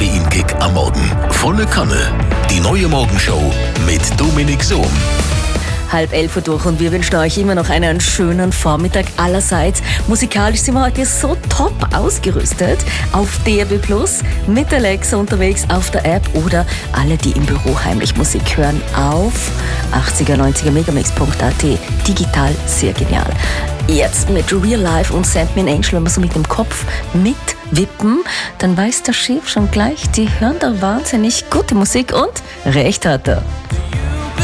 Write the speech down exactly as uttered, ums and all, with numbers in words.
Koffeinkick am Morgen. Volle Kanne. Die neue Morgenshow mit Dominik Sohm. Halb elf Uhr durch und wir wünschen euch immer noch einen schönen Vormittag allerseits. Musikalisch sind wir heute so top ausgerüstet auf D A B plus, mit Alexa unterwegs auf der App oder alle, die im Büro heimlich Musik hören, auf achtziger, neunziger megamix punkt a t. Digital sehr genial. Jetzt mit Real Life und Send Me an Angel, wenn wir so mit dem Kopf mitwippen, dann weiß der Chef schon gleich, die hören da wahnsinnig gute Musik und recht hat er.